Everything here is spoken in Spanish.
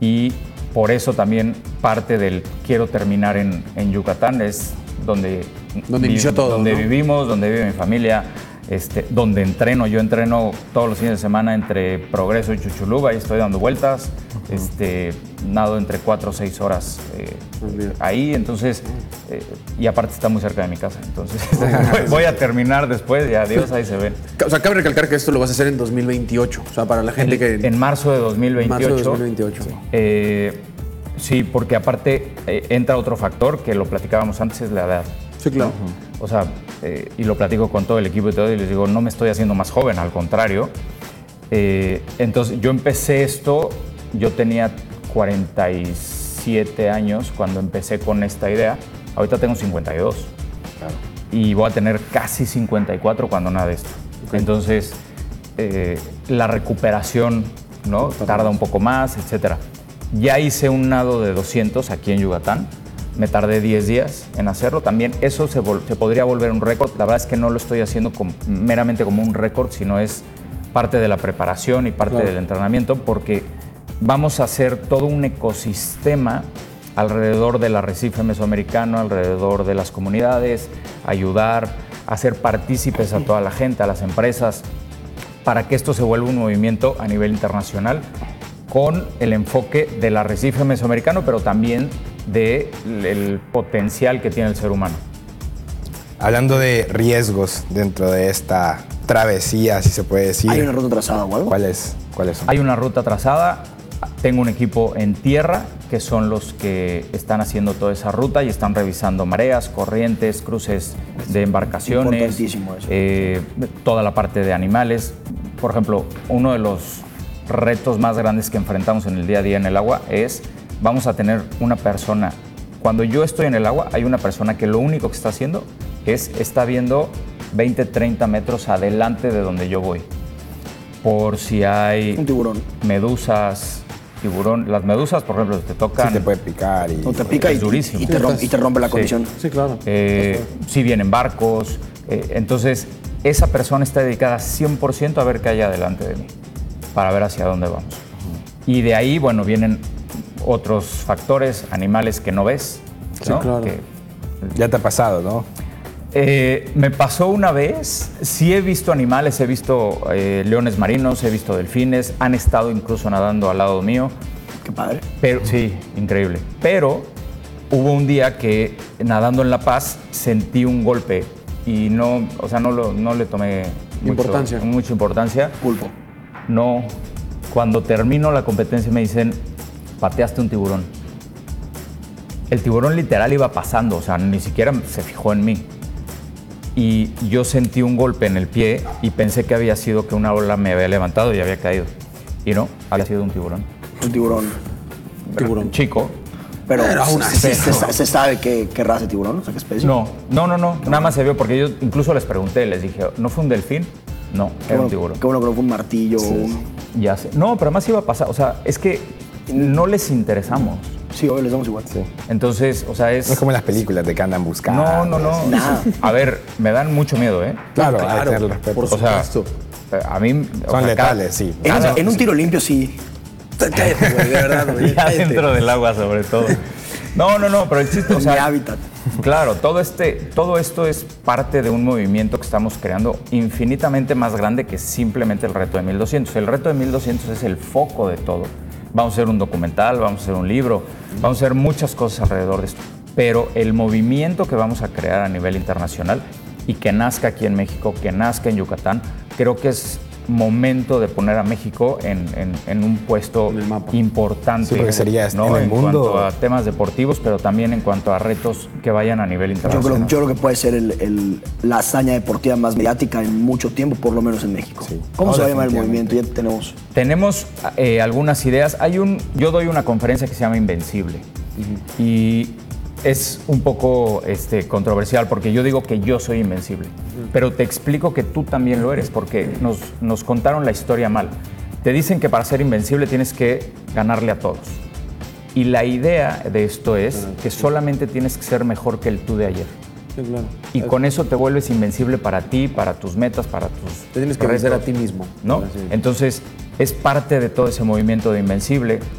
y por eso también parte del quiero terminar en Yucatán, es donde inició todo, donde ¿no? vivimos, donde vive mi familia, donde entreno. Yo entreno todos los fines de semana entre Progreso y Chuchuluba y estoy dando vueltas. Nado entre 4 o 6 horas ahí, entonces, y aparte está muy cerca de mi casa, entonces voy a terminar después y adiós, ahí se ven. O sea, cabe recalcar que esto lo vas a hacer en 2028, o sea, para la gente que... En marzo de 2028. Marzo de 2028. Sí, porque aparte entra otro factor que lo platicábamos antes, es la edad. Sí, claro. O sea, y lo platico con todo el equipo y todo, y les digo, no me estoy haciendo más joven, al contrario. Entonces, yo empecé esto, yo tenía 47 años cuando empecé con esta idea. Ahorita tengo 52. Claro. Y voy a tener casi 54 cuando nade esto. Okay. Entonces, la recuperación, ¿no? Tarda un poco más, etcétera. Ya hice un nado de 200 aquí en Yucatán. Me tardé 10 días en hacerlo. También eso se podría volver un récord. La verdad es que no lo estoy haciendo meramente como un récord, sino es parte de la preparación y parte del entrenamiento, porque vamos a hacer todo un ecosistema alrededor del arrecife mesoamericano, alrededor de las comunidades, ayudar, hacer partícipes a toda la gente, a las empresas, para que esto se vuelva un movimiento a nivel internacional con el enfoque del arrecife mesoamericano, pero también del potencial que tiene el ser humano. Hablando de riesgos dentro de esta travesía, si se puede decir. ¿Hay una ruta trazada o algo? ¿Cuáles son? Hay una ruta trazada. Tengo un equipo en tierra que son los que están haciendo toda esa ruta y están revisando mareas, corrientes, cruces de embarcaciones, importantísimo eso. Toda la parte de animales. Por ejemplo, uno de los retos más grandes que enfrentamos en el día a día en el agua es, vamos a tener una persona, cuando yo estoy en el agua, hay una persona que lo único que está haciendo está viendo 20, 30 metros adelante de donde yo voy. Por si hay un tiburón, medusas, tiburón. Las medusas, por ejemplo, te tocan. Sí, te puede picar. No te pica es durísimo. Y te rompe la condición. Sí, claro. Sí vienen barcos. Entonces, esa persona está dedicada 100% a ver qué hay adelante de mí, para ver hacia dónde vamos. Y de ahí, bueno, vienen otros factores, animales que no ves, ¿no? Sí, claro. Ya te ha pasado, ¿no? Me pasó una vez, sí he visto animales, he visto leones marinos, he visto delfines, han estado incluso nadando al lado mío. Qué padre. Pero, sí, increíble. Pero hubo un día que nadando en La Paz sentí un golpe y no le tomé mucha importancia. Pulpo. No, cuando termino la competencia me dicen, pateaste un tiburón. El tiburón literal iba pasando, o sea, ni siquiera se fijó en mí. Y yo sentí un golpe en el pie y pensé que había sido que una ola me había levantado y había caído. Y no, había sido un tiburón. Un tiburón. Chico. Pero aún así se sabe qué raza de tiburón, o sea, qué especie. No. Nada más se vio porque yo incluso les pregunté, les dije, ¿no fue un delfín? No, era un tiburón. Qué bueno que no fue un martillo. Sí. Ya sé. No, pero además iba a pasar, o sea, es que no les interesamos. Sí, hoy les damos igual. Sí. Entonces, o sea, es... No es como en las películas de que andan buscando. No. Nada. A ver, me dan mucho miedo, ¿eh? Claro, hay que tener respeto. Por supuesto. O sea, a mí... Son letales, sí. En un tiro limpio, sí. Cállate, güey, de verdad, güey. Ya dentro del agua, sobre todo. No, pero el chiste, o sea... Mi hábitat. Claro, todo esto es parte de un movimiento que estamos creando infinitamente más grande que simplemente el reto de 1200. El reto de 1200 es el foco de todo. Vamos a hacer un documental, vamos a hacer un libro, vamos a hacer muchas cosas alrededor de esto. Pero el movimiento que vamos a crear a nivel internacional y que nazca aquí en México, que nazca en Yucatán, creo que es momento de poner a México en un puesto importante. Sí, porque sería ¿no? en el mundo. En cuanto a temas deportivos, pero también en cuanto a retos que vayan a nivel internacional. Yo creo que puede ser la hazaña deportiva más mediática en mucho tiempo, por lo menos en México. Sí. ¿Cómo se va a llamar el movimiento? Ya tenemos. Tenemos algunas ideas. Yo doy una conferencia que se llama Invencible. Y es un poco controversial porque yo digo que yo soy invencible, pero te explico que tú también lo eres porque nos contaron la historia mal. Te dicen que para ser invencible tienes que ganarle a todos. Y la idea de esto es que solamente tienes que ser mejor que el tú de ayer. Sí, claro. Y con eso te vuelves invencible para ti, para tus metas, para tus... Te tienes que vencer a ti mismo. ¿No? Entonces, es parte de todo ese movimiento de Invencible.